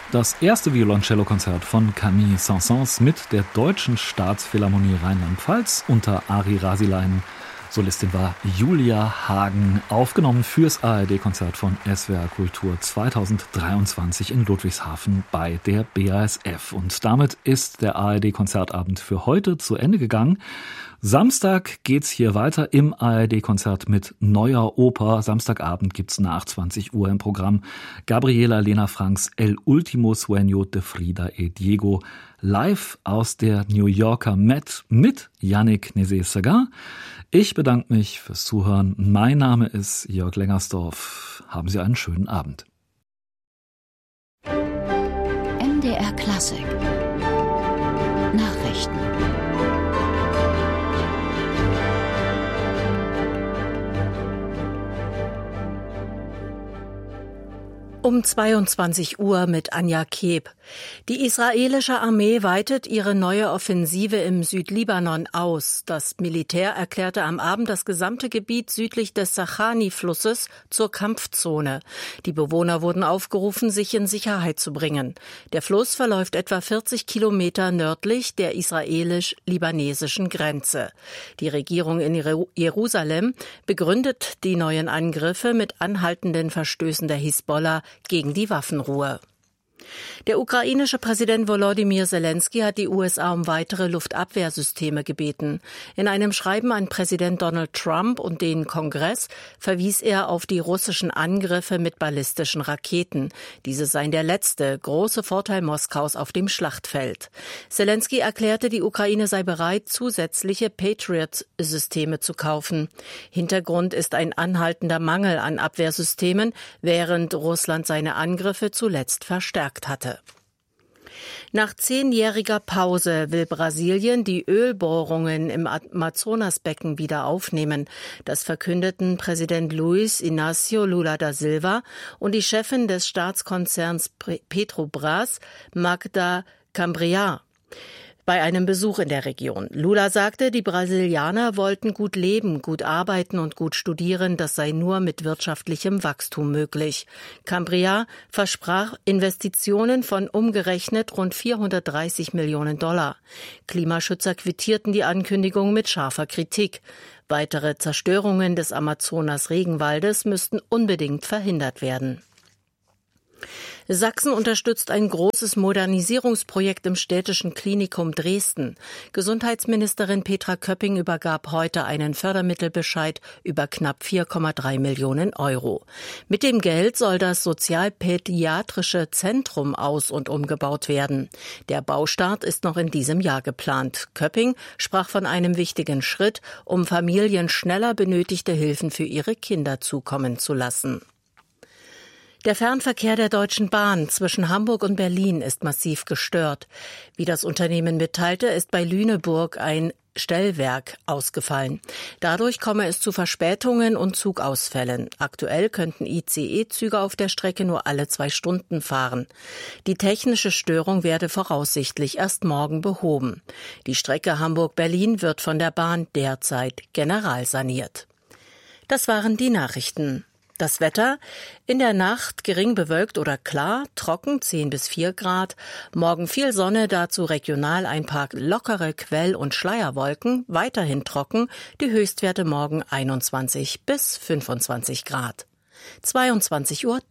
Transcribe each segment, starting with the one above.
Das erste Violoncello-Konzert von Camille Saint-Saëns mit der Deutschen Staatsphilharmonie Rheinland-Pfalz unter Ari Rasilein. Solistin war Julia Hagen, aufgenommen fürs ARD-Konzert von SWR Kultur 2023 in Ludwigshafen bei der BASF. Und damit ist der ARD-Konzertabend für heute zu Ende gegangen. Samstag geht's hier weiter im ARD-Konzert mit neuer Oper. Samstagabend gibt's nach 20 Uhr im Programm Gabriela Lena Franks El último sueño de Frida y Diego live aus der New Yorker Met mit Yannick Nézet-Séguin. Ich bedanke mich fürs Zuhören. Mein Name ist Jörg Lengersdorf. Haben Sie einen schönen Abend. MDR Klassik Nachrichten. Um 22 Uhr mit Anja Keeb. Die israelische Armee weitet ihre neue Offensive im Südlibanon aus. Das Militär erklärte am Abend das gesamte Gebiet südlich des Sachani-Flusses zur Kampfzone. Die Bewohner wurden aufgerufen, sich in Sicherheit zu bringen. Der Fluss verläuft etwa 40 Kilometer nördlich der israelisch-libanesischen Grenze. Die Regierung in Jerusalem begründet die neuen Angriffe mit anhaltenden Verstößen der Hisbollah gegen die Waffenruhe. Der ukrainische Präsident Volodymyr Zelensky hat die USA um weitere Luftabwehrsysteme gebeten. In einem Schreiben an Präsident Donald Trump und den Kongress verwies er auf die russischen Angriffe mit ballistischen Raketen. Diese seien der letzte große Vorteil Moskaus auf dem Schlachtfeld. Zelensky erklärte, die Ukraine sei bereit, zusätzliche Patriot-Systeme zu kaufen. Hintergrund ist ein anhaltender Mangel an Abwehrsystemen, während Russland seine Angriffe zuletzt verstärkt hatte. Nach 10-jähriger Pause will Brasilien die Ölbohrungen im Amazonasbecken wieder aufnehmen. Das verkündeten Präsident Luiz Inácio Lula da Silva und die Chefin des Staatskonzerns Petrobras, Magda Cambriá, bei einem Besuch in der Region. Lula sagte, die Brasilianer wollten gut leben, gut arbeiten und gut studieren. Das sei nur mit wirtschaftlichem Wachstum möglich. Cambriá versprach Investitionen von umgerechnet rund 430 Millionen $. Klimaschützer quittierten die Ankündigung mit scharfer Kritik. Weitere Zerstörungen des Amazonas-Regenwaldes müssten unbedingt verhindert werden. Sachsen unterstützt ein großes Modernisierungsprojekt im Städtischen Klinikum Dresden. Gesundheitsministerin Petra Köpping übergab heute einen Fördermittelbescheid über knapp 4,3 Millionen €. Mit dem Geld soll das sozialpädiatrische Zentrum aus- und umgebaut werden. Der Baustart ist noch in diesem Jahr geplant. Köpping sprach von einem wichtigen Schritt, um Familien schneller benötigte Hilfen für ihre Kinder zukommen zu lassen. Der Fernverkehr der Deutschen Bahn zwischen Hamburg und Berlin ist massiv gestört. Wie das Unternehmen mitteilte, ist bei Lüneburg ein Stellwerk ausgefallen. Dadurch komme es zu Verspätungen und Zugausfällen. Aktuell könnten ICE-Züge auf der Strecke nur alle 2 Stunden fahren. Die technische Störung werde voraussichtlich erst morgen behoben. Die Strecke Hamburg-Berlin wird von der Bahn derzeit generalsaniert. Das waren die Nachrichten. Das Wetter: in der Nacht gering bewölkt oder klar, trocken 10 bis 4 Grad. Morgen viel Sonne, dazu regional ein paar lockere Quell- und Schleierwolken, weiterhin trocken, die Höchstwerte morgen 21 bis 25 Grad. 22:03 Uhr.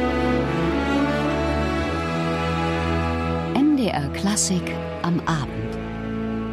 MDR Klassik am Abend.